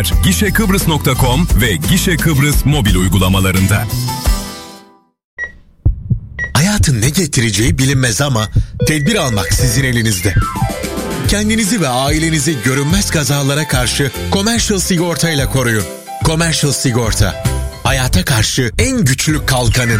Gişekıbrıs.com ve Gişe Kıbrıs mobil uygulamalarında. Hayatın ne getireceği bilinmez ama tedbir almak sizin elinizde. Kendinizi ve ailenizi görünmez kazalara karşı Commercial Sigorta ile koruyun. Commercial Sigorta, hayata karşı en güçlü kalkanın.